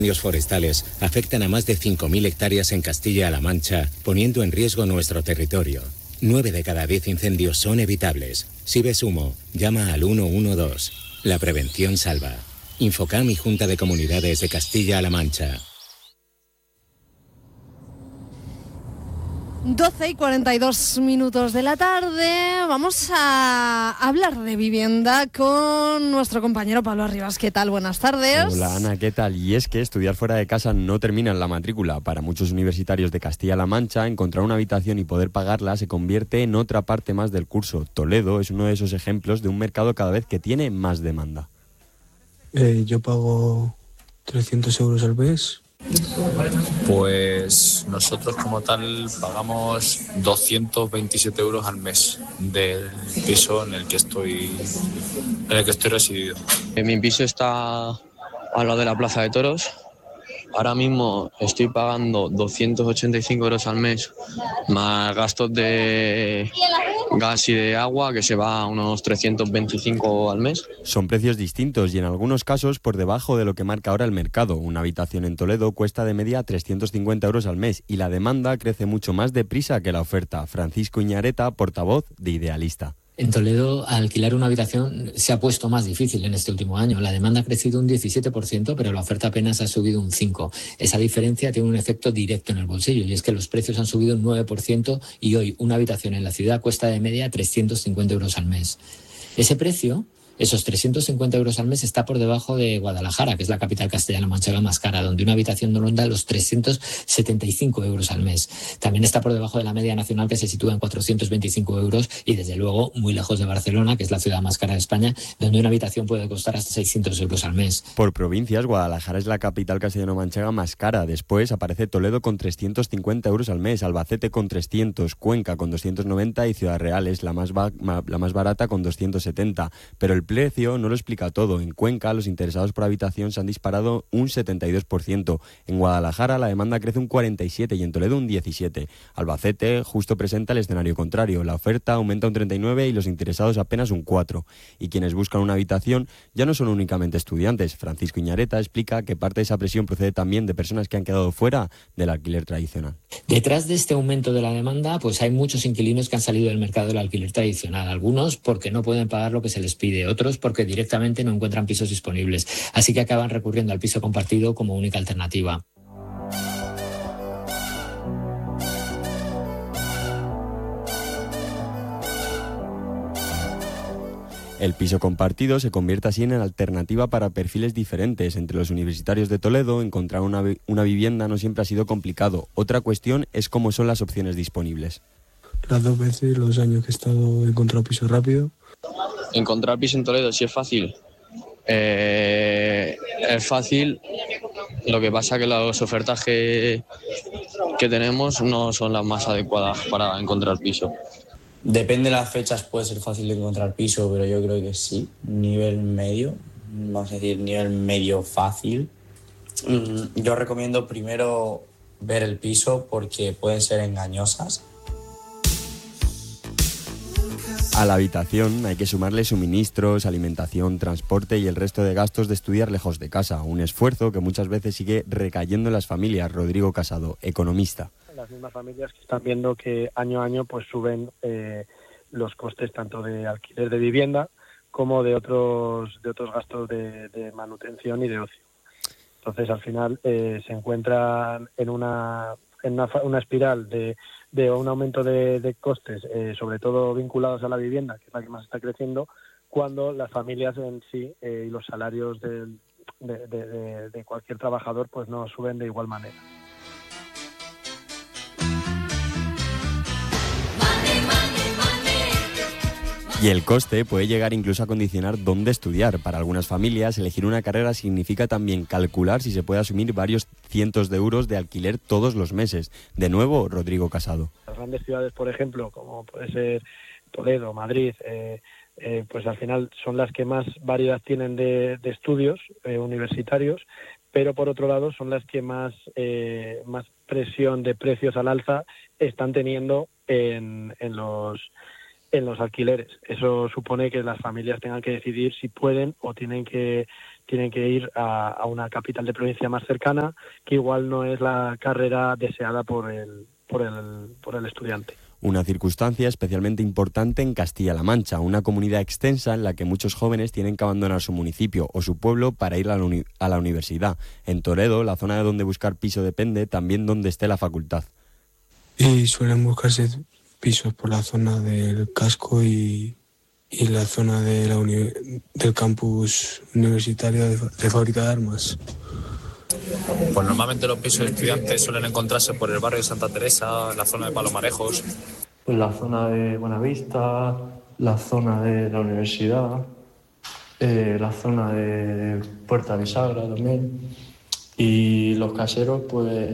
Incendios forestales afectan a más de 5.000 hectáreas en Castilla-La Mancha, poniendo en riesgo nuestro territorio. 9 de cada 10 incendios son evitables. Si ves humo, llama al 112. La prevención salva. Infocam y Junta de Comunidades de Castilla-La Mancha. 12:42 de la tarde. Vamos a hablar de vivienda con nuestro compañero Pablo Arribas. ¿Qué tal? Buenas tardes. Hola Ana, ¿qué tal? Y es que estudiar fuera de casa no termina en la matrícula. Para muchos universitarios de Castilla-La Mancha, encontrar una habitación y poder pagarla se convierte en otra parte más del curso. Toledo es uno de esos ejemplos de un mercado cada vez que tiene más demanda. Yo pago 300 euros al mes. Pues nosotros como tal pagamos 227 euros al mes del piso en el que estoy residido. Mi piso está al lado de la Plaza de Toros. Ahora mismo estoy pagando 285 euros al mes, más gastos de gas y de agua, que se va a unos 325 al mes. Son precios distintos y en algunos casos por debajo de lo que marca ahora el mercado. Una habitación en Toledo cuesta de media 350 euros al mes y la demanda crece mucho más deprisa que la oferta. Francisco Iñareta, portavoz de Idealista. En Toledo, alquilar una habitación se ha puesto más difícil en este último año. La demanda ha crecido un 17%, pero la oferta apenas ha subido un 5%. Esa diferencia tiene un efecto directo en el bolsillo, y es que los precios han subido un 9% y hoy una habitación en la ciudad cuesta de media 350 euros al mes. Ese precio, esos 350 euros al mes, está por debajo de Guadalajara, que es la capital castellano-manchega más cara, donde una habitación no ronda los 375 euros al mes. También está por debajo de la media nacional, que se sitúa en 425 euros, y desde luego muy lejos de Barcelona, que es la ciudad más cara de España, donde una habitación puede costar hasta 600 euros al mes. Por provincias, Guadalajara es la capital castellano-manchega más cara. Después aparece Toledo con 350 euros al mes, Albacete con 300, Cuenca con 290 y Ciudad Real es la más barata con 270. Pero el precio no lo explica todo. En Cuenca los interesados por habitación se han disparado un 72%. En Guadalajara la demanda crece un 47% y en Toledo un 17%. Albacete justo presenta el escenario contrario. La oferta aumenta un 39% y los interesados apenas un 4%. Y quienes buscan una habitación ya no son únicamente estudiantes. Francisco Iñareta explica que parte de esa presión procede también de personas que han quedado fuera del alquiler tradicional. Detrás de este aumento de la demanda, pues hay muchos inquilinos que han salido del mercado del alquiler tradicional. Algunos porque no pueden pagar lo que se les pide, otros porque directamente no encuentran pisos disponibles. Así que acaban recurriendo al piso compartido como única alternativa. El piso compartido se convierte así en alternativa para perfiles diferentes. Entre los universitarios de Toledo, encontrar una vivienda no siempre ha sido complicado. Otra cuestión es cómo son las opciones disponibles. Las 2 veces, los años que he estado, he encontrado piso rápido. Encontrar piso en Toledo sí es fácil. Es fácil, lo que pasa que las ofertas que tenemos no son las más adecuadas para encontrar piso. Depende de las fechas, puede ser fácil de encontrar piso, pero yo creo que sí. Nivel medio, vamos a decir nivel medio fácil. Yo recomiendo primero ver el piso porque pueden ser engañosas. A la habitación hay que sumarle suministros, alimentación, transporte y el resto de gastos de estudiar lejos de casa. Un esfuerzo que muchas veces sigue recayendo en las familias. Rodrigo Casado, economista. Las mismas familias que están viendo que año a año pues suben los costes tanto de alquiler de vivienda como de otros gastos de manutención y de ocio. Entonces al final se encuentran en una espiral de un aumento de costes, sobre todo vinculados a la vivienda, que es la que más está creciendo, cuando las familias en sí y los salarios de cualquier trabajador pues no suben de igual manera. Y el coste puede llegar incluso a condicionar dónde estudiar. Para algunas familias, elegir una carrera significa también calcular si se puede asumir varios cientos de euros de alquiler todos los meses. De nuevo, Rodrigo Casado. Las grandes ciudades, por ejemplo, como puede ser Toledo, Madrid, pues al final son las que más variedad tienen de estudios universitarios, pero por otro lado son las que más presión de precios al alza están teniendo en los alquileres. Eso supone que las familias tengan que decidir si pueden o tienen que tienen que ir a una capital de provincia más cercana, que igual no es la carrera deseada por el estudiante. Una circunstancia especialmente importante en Castilla-La Mancha, una comunidad extensa en la que muchos jóvenes tienen que abandonar su municipio o su pueblo para ir a la universidad. En Toledo, la zona de donde buscar piso depende también donde esté la facultad. Y suelen buscarse pisos por la zona del casco y la zona de del campus universitario de fábrica de armas. Pues normalmente los pisos de estudiantes suelen encontrarse por el barrio de Santa Teresa, en la zona de Palomarejos. Pues la zona de Buenavista, la zona de la universidad, la zona de Puerta Bisagra también. Y los caseros pues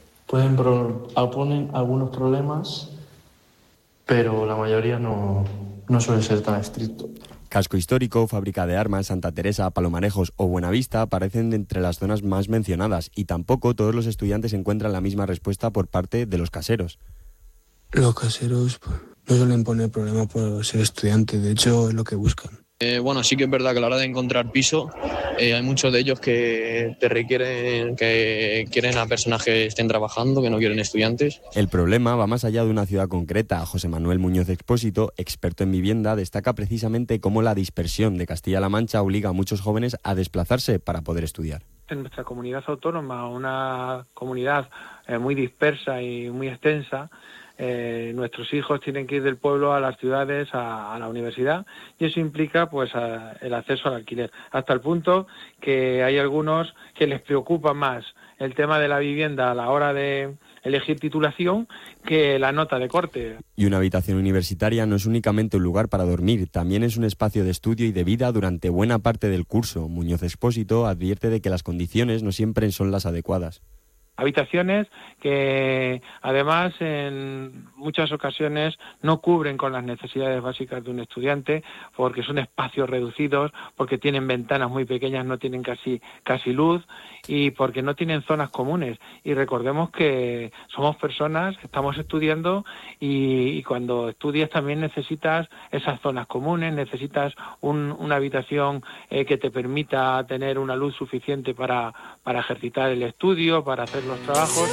ponen algunos problemas, pero la mayoría no suele ser tan estricto. Casco histórico, fábrica de armas, Santa Teresa, Palomarejos o Buenavista aparecen entre las zonas más mencionadas y tampoco todos los estudiantes encuentran la misma respuesta por parte de los caseros. Los caseros no suelen poner problema por ser estudiantes, de hecho es lo que buscan. Bueno, sí que es verdad que a la hora de encontrar piso hay muchos de ellos que quieren a personas que estén trabajando, que no quieren estudiantes. El problema va más allá de una ciudad concreta. José Manuel Muñoz Expósito, experto en vivienda, destaca precisamente cómo la dispersión de Castilla-La Mancha obliga a muchos jóvenes a desplazarse para poder estudiar. En nuestra comunidad autónoma, una comunidad muy dispersa y muy extensa, nuestros hijos tienen que ir del pueblo a las ciudades, a la universidad, y eso implica pues el acceso al alquiler, hasta el punto que hay algunos que les preocupa más el tema de la vivienda a la hora de elegir titulación que la nota de corte. Y una habitación universitaria no es únicamente un lugar para dormir, también es un espacio de estudio y de vida durante buena parte del curso. Muñoz Expósito advierte de que las condiciones no siempre son las adecuadas. Habitaciones que además en muchas ocasiones no cubren con las necesidades básicas de un estudiante, porque son espacios reducidos, porque tienen ventanas muy pequeñas, no tienen casi luz, y porque no tienen zonas comunes. Y recordemos que somos personas, estamos estudiando, y cuando estudias también necesitas esas zonas comunes, necesitas una habitación que te permita tener una luz suficiente para ejercitar el estudio, para hacer los trabajos.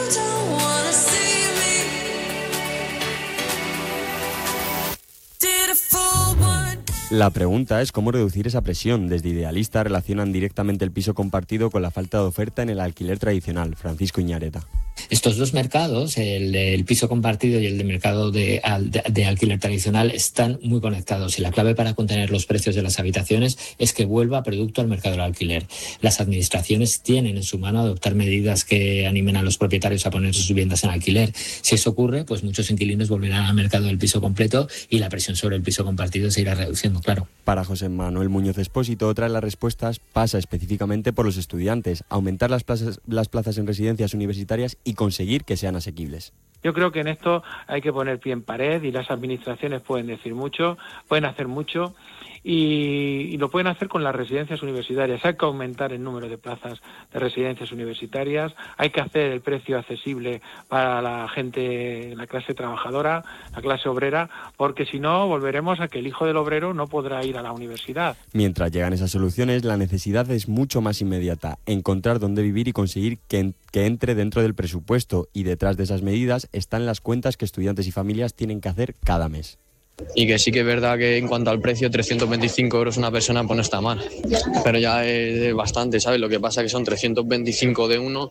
La pregunta es cómo reducir esa presión. Desde Idealista relacionan directamente el piso compartido con la falta de oferta en el alquiler tradicional. Francisco Iñareta. Estos dos mercados, el piso compartido y el de mercado de alquiler tradicional, están muy conectados y la clave para contener los precios de las habitaciones es que vuelva producto al mercado del alquiler. Las administraciones tienen en su mano adoptar medidas que animen a los propietarios a poner sus viviendas en alquiler. Si eso ocurre, pues muchos inquilinos volverán al mercado del piso completo y la presión sobre el piso compartido se irá reduciendo, claro. Para José Manuel Muñoz Expósito, otra de las respuestas pasa específicamente por los estudiantes, aumentar las plazas en residencias universitarias y conseguir que sean asequibles. Yo creo que en esto hay que poner pie en pared y las administraciones pueden decir mucho, pueden hacer mucho y lo pueden hacer con las residencias universitarias. Hay que aumentar el número de plazas de residencias universitarias, hay que hacer el precio accesible para la gente, la clase trabajadora, la clase obrera, porque si no volveremos a que el hijo del obrero no podrá ir a la universidad. Mientras llegan esas soluciones, la necesidad es mucho más inmediata, encontrar dónde vivir y conseguir que entre dentro del presupuesto, y detrás de esas medidas están las cuentas que estudiantes y familias tienen que hacer cada mes. Y que sí que es verdad que en cuanto al precio, 325 euros una persona pues no está mal, pero ya es bastante, ¿sabes? Lo que pasa es que son 325 de uno,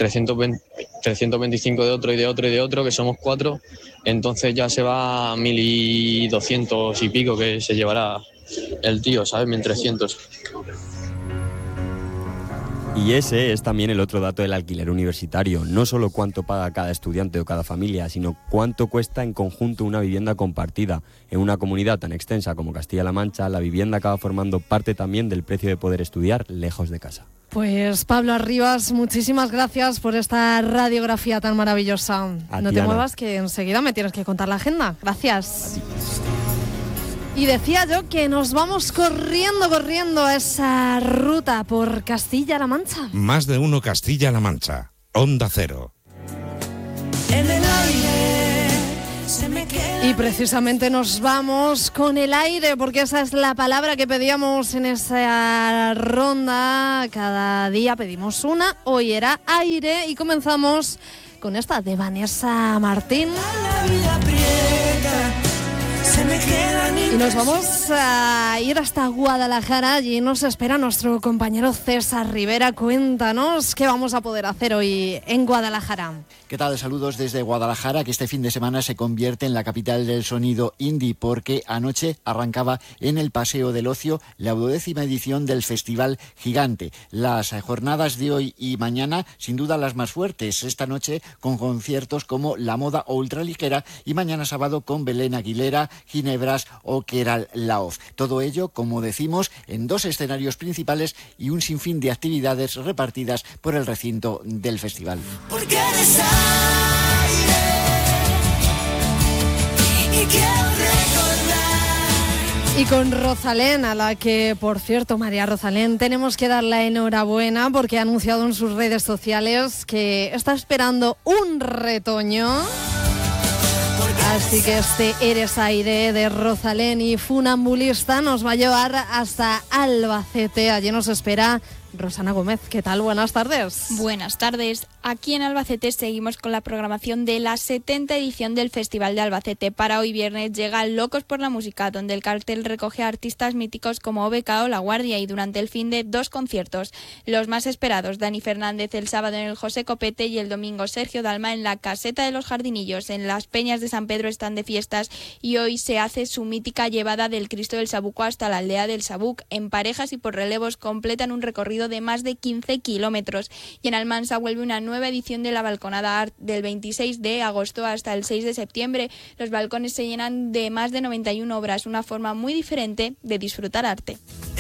325 de otro y de otro y de otro, que somos 4, entonces ya se va a 1.200 y pico que se llevará el tío, ¿sabes? 1.300. Y ese es también el otro dato del alquiler universitario, no solo cuánto paga cada estudiante o cada familia, sino cuánto cuesta en conjunto una vivienda compartida. En una comunidad tan extensa como Castilla-La Mancha, la vivienda acaba formando parte también del precio de poder estudiar lejos de casa. Pues Pablo Arribas, muchísimas gracias por esta radiografía tan maravillosa. No te muevas, que enseguida me tienes que contar la agenda. Gracias. Y decía yo que nos vamos corriendo a esa ruta por Castilla-La Mancha. Más de uno Castilla-La Mancha. Onda Cero. En el aire se me queda Y precisamente nos vamos con el aire, porque esa es la palabra que pedíamos en esa ronda. Cada día pedimos una, hoy era aire y comenzamos con esta de Vanessa Martín. Y nos vamos a ir hasta Guadalajara. Allí nos espera nuestro compañero César Rivera. Cuéntanos qué vamos a poder hacer hoy en Guadalajara. ¿Qué tal? Saludos desde Guadalajara, que este fin de semana se convierte en la capital del sonido indie, porque anoche arrancaba en el Paseo del Ocio la 12ª edición del Festival Gigante. Las jornadas de hoy y mañana, sin duda las más fuertes. Esta noche con conciertos como La Moda o Ultraligera, y mañana sábado con Belén Aguilera, Ginebras o Keral Laoz. Todo ello, como decimos, en 2 escenarios principales y un sinfín de actividades repartidas por el recinto del festival. Porque eres aire y quiero recordar. Y con Rosalén, a la que, por cierto, María Rosalén, tenemos que dar la enhorabuena porque ha anunciado en sus redes sociales que está esperando un retoño. Así que este Eres Aire de Rosalén y Funambulista nos va a llevar hasta Albacete. Allí nos espera Rosana Gómez. ¿Qué tal? Buenas tardes. Buenas tardes. Aquí en Albacete seguimos con la programación de la 70ª edición del Festival de Albacete. Para hoy viernes llega Locos por la Música, donde el cartel recoge a artistas míticos como OBK o La Guardia, y durante el fin de 2 conciertos. Los más esperados, Dani Fernández el sábado en el José Copete y el domingo Sergio Dalma en la Caseta de los Jardinillos. En las Peñas de San Pedro están de fiestas y hoy se hace su mítica llevada del Cristo del Sabuco hasta la aldea del Sabuc. En parejas y por relevos completan un recorrido de más de 15 kilómetros. Y en Almansa vuelve una nueva edición de la Balconada Art del 26 de agosto hasta el 6 de septiembre. Los balcones se llenan de más de 91 obras, una forma muy diferente de disfrutar arte.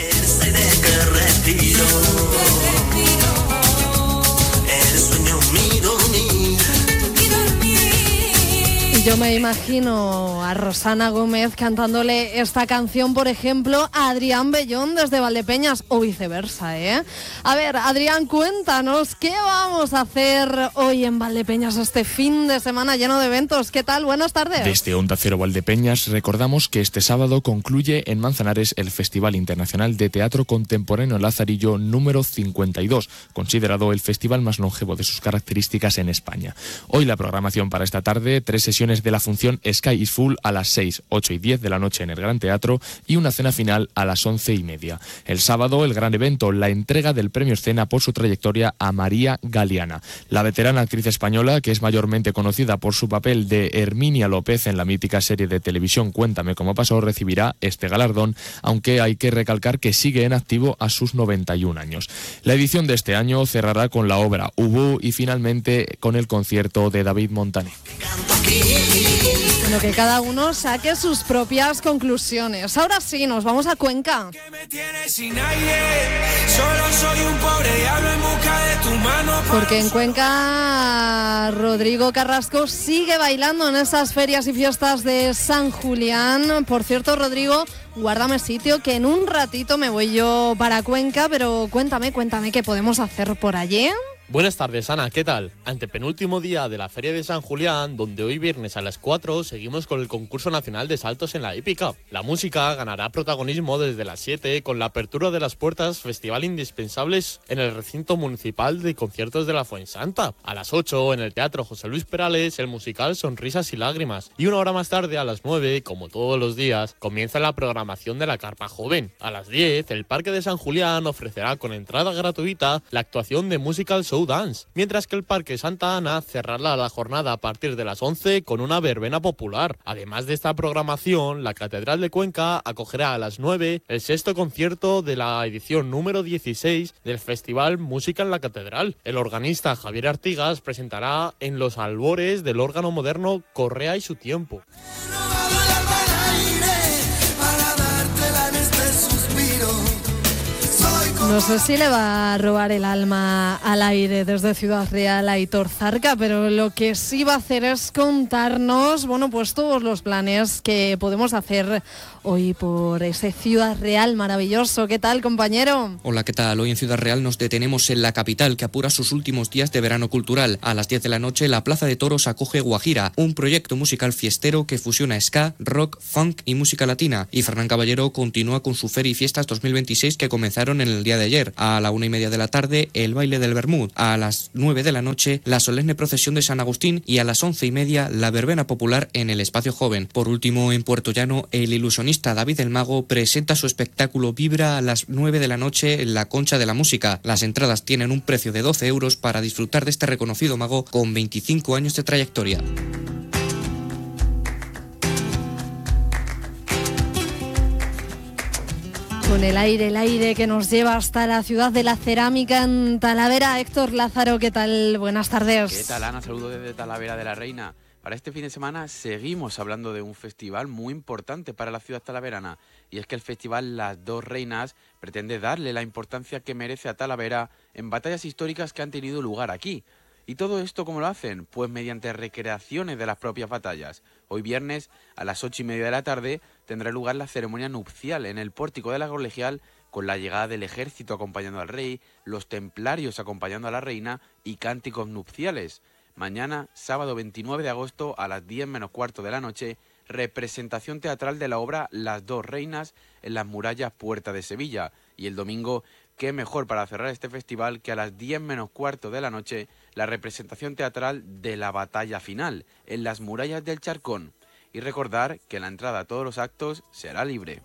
Yo me imagino a Rosana Gómez cantándole esta canción, por ejemplo, a Adrián Bellón desde Valdepeñas, o viceversa, ¿eh? A ver, Adrián, cuéntanos, ¿qué vamos a hacer hoy en Valdepeñas este fin de semana lleno de eventos? ¿Qué tal? Buenas tardes. Desde Onda Cero Valdepeñas recordamos que este sábado concluye en Manzanares el Festival Internacional de Teatro Contemporáneo Lazarillo número 52, considerado el festival más longevo de sus características en España. Hoy la programación para esta tarde, 3 sesiones de la función Sky is Full a las 6, 8 y 10 de la noche en el Gran Teatro y una cena final a las 11:30. El sábado, el gran evento, la entrega del premio Escena por su trayectoria a María Galeana. La veterana actriz española, que es mayormente conocida por su papel de Herminia López en la mítica serie de televisión Cuéntame cómo pasó, recibirá este galardón, aunque hay que recalcar que sigue en activo a sus 91 años. La edición de este año cerrará con la obra Ubu y finalmente con el concierto de David Montaner. Bueno, que cada uno saque sus propias conclusiones. Ahora sí, nos vamos a Cuenca. Porque en Cuenca Rodrigo Carrasco sigue bailando en esas ferias y fiestas de San Julián. Por cierto, Rodrigo, guárdame sitio, que en un ratito me voy yo para Cuenca, pero cuéntame qué podemos hacer por allí. Buenas tardes, Ana, ¿qué tal? Antepenúltimo día de la Feria de San Julián, donde hoy viernes a las 4 seguimos con el concurso nacional de saltos en la hípica. La música ganará protagonismo desde las 7 con la apertura de las puertas, festival indispensables en el recinto municipal de conciertos de la Fuensanta. A las 8 en el Teatro José Luis Perales, el musical Sonrisas y Lágrimas. Y una hora más tarde, a las 9, como todos los días, comienza la programación de la Carpa Joven. A las 10, el Parque de San Julián ofrecerá con entrada gratuita la actuación de Musical Show Dance, mientras que el Parque Santa Ana cerrará la jornada a partir de las 11 con una verbena popular. Además de esta programación, la Catedral de Cuenca acogerá a las 9 el 6º concierto de la edición número 16 del Festival Música en la Catedral. El organista Javier Artigas presentará en los albores del órgano moderno Correa y su tiempo. No sé si le va a robar el alma al aire desde Ciudad Real a Aitor Zarca, pero lo que sí va a hacer es contarnos, bueno, pues todos los planes que podemos hacer hoy por ese Ciudad Real maravilloso. ¿Qué tal, compañero? Hola, ¿qué tal? Hoy en Ciudad Real nos detenemos en la capital, que apura sus últimos días de verano cultural. A las 10 de la noche, la Plaza de Toros acoge Guajira, un proyecto musical fiestero que fusiona ska, rock, funk y música latina. Y Fernán Caballero continúa con su Feria y Fiestas 2026 que comenzaron en el día de ayer. A la 1:30 de la tarde, el baile del Bermud. A las 9 de la noche, la solemne procesión de San Agustín. Y a las 11:30, la verbena popular en el Espacio Joven. Por último, en Puerto Llano, el ilusionista David el Mago presenta su espectáculo Vibra a las 9 de la noche en la Concha de la Música. Las entradas tienen un precio de 12 euros para disfrutar de este reconocido mago con 25 años de trayectoria. Con el aire que nos lleva hasta la ciudad de la cerámica en Talavera. Héctor Lázaro, ¿qué tal? Buenas tardes. ¿Qué tal, Ana? Saludos desde Talavera de la Reina. Para este fin de semana seguimos hablando de un festival muy importante para la ciudad talaverana, y es que el festival Las Dos Reinas pretende darle la importancia que merece a Talavera en batallas históricas que han tenido lugar aquí. ¿Y todo esto cómo lo hacen? Pues mediante recreaciones de las propias batallas. Hoy viernes a las 8:30 de la tarde tendrá lugar la ceremonia nupcial en el pórtico de la Colegial, con la llegada del ejército acompañando al rey, los templarios acompañando a la reina y cánticos nupciales. Mañana, sábado 29 de agosto, a las 10 menos cuarto de la noche, representación teatral de la obra Las Dos Reinas en las murallas Puerta de Sevilla. Y el domingo, qué mejor para cerrar este festival que a las 10 menos cuarto de la noche, la representación teatral de la batalla final en las murallas del Charcón. Y recordar que la entrada a todos los actos será libre.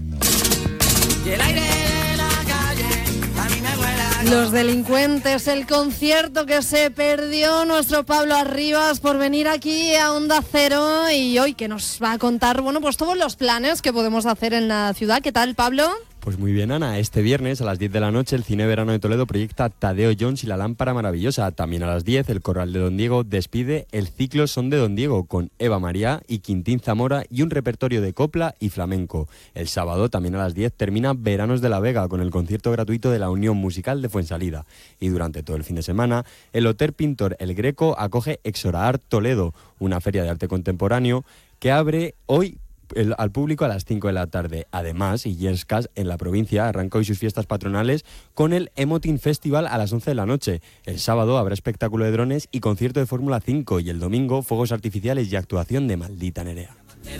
Y el aire de la calle a mí me vuela. Los delincuentes, el concierto que se perdió nuestro Pablo Arribas por venir aquí a Onda Cero, y hoy que nos va a contar, bueno, pues todos los planes que podemos hacer en la ciudad. ¿Qué tal, Pablo? Pues muy bien, Ana. Este viernes a las 10 de la noche el Cine Verano de Toledo proyecta Tadeo Jones y la Lámpara Maravillosa. También a las 10 el Corral de Don Diego despide el ciclo Son de Don Diego con Eva María y Quintín Zamora y un repertorio de copla y flamenco. El sábado también a las 10 termina Veranos de la Vega con el concierto gratuito de la Unión Musical de Fuensalida. Y durante todo el fin de semana el Hotel Pintor El Greco acoge Exoraart Toledo, una feria de arte contemporáneo que abre hoy al público a las 5 de la tarde. Además, Illescas, en la provincia, arranca hoy sus fiestas patronales con el Emotin Festival a las 11 de la noche. El sábado habrá espectáculo de drones y concierto de Fórmula 5, y el domingo fuegos artificiales y actuación de Maldita Nerea.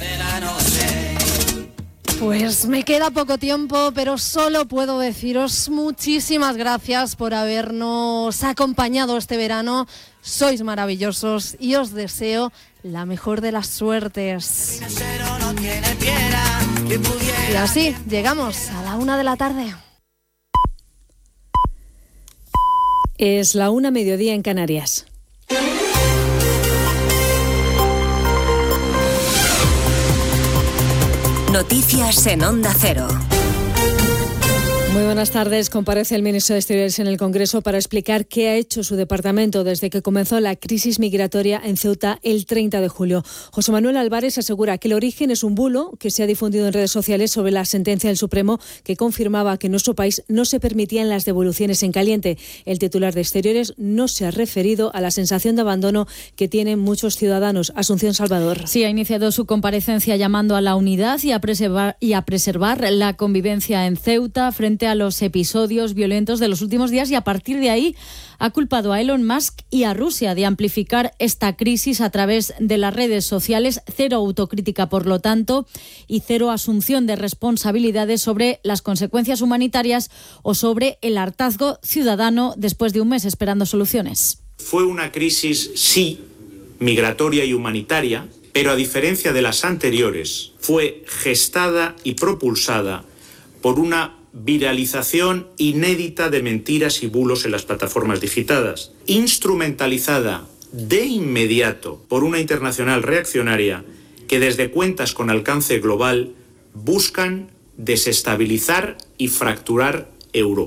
Pues me queda poco tiempo, pero solo puedo deciros muchísimas gracias por habernos acompañado este verano. Sois maravillosos y os deseo la mejor de las suertes. Y así llegamos a la 1 de la tarde. Es la 1, mediodía en Canarias. Noticias en Onda Cero. Muy buenas tardes. Comparece el ministro de Exteriores en el Congreso para explicar qué ha hecho su departamento desde que comenzó la crisis migratoria en Ceuta el 30 de julio. José Manuel Álvarez asegura que el origen es un bulo que se ha difundido en redes sociales sobre la sentencia del Supremo que confirmaba que en nuestro país no se permitían las devoluciones en caliente. El titular de Exteriores no se ha referido a la sensación de abandono que tienen muchos ciudadanos. Asunción Salvador. Sí, ha iniciado su comparecencia llamando a la unidad y a preservar la convivencia en Ceuta frente a los episodios violentos de los últimos días, y a partir de ahí ha culpado a Elon Musk y a Rusia de amplificar esta crisis a través de las redes sociales. Cero autocrítica, por lo tanto, y cero asunción de responsabilidades sobre las consecuencias humanitarias o sobre el hartazgo ciudadano después de un mes esperando soluciones. Fue una crisis, sí, migratoria y humanitaria, pero a diferencia de las anteriores, fue gestada y propulsada por una viralización inédita de mentiras y bulos en las plataformas digitales, instrumentalizada de inmediato por una internacional reaccionaria que desde cuentas con alcance global buscan desestabilizar y fracturar Europa.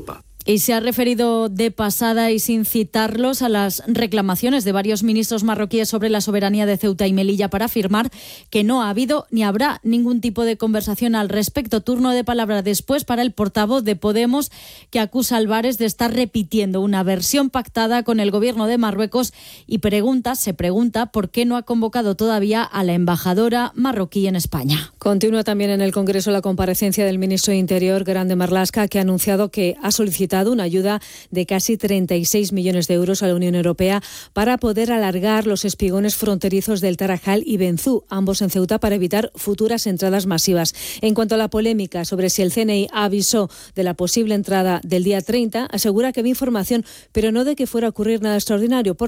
Y se ha referido de pasada y sin citarlos a las reclamaciones de varios ministros marroquíes sobre la soberanía de Ceuta y Melilla para afirmar que no ha habido ni habrá ningún tipo de conversación al respecto. Turno de palabra después para el portavoz de Podemos, que acusa a Álvarez de estar repitiendo una versión pactada con el gobierno de Marruecos y se pregunta por qué no ha convocado todavía a la embajadora marroquí en España. Continúa también en el Congreso la comparecencia del ministro de Interior, Grande Marlaska, que ha anunciado que ha solicitado una ayuda de casi 36 millones de euros a la Unión Europea para poder alargar los espigones fronterizos del Tarajal y Benzú, ambos en Ceuta, para evitar futuras entradas masivas. En cuanto a la polémica sobre si el CNI avisó de la posible entrada del día 30, asegura que había información, pero no de que fuera a ocurrir nada extraordinario.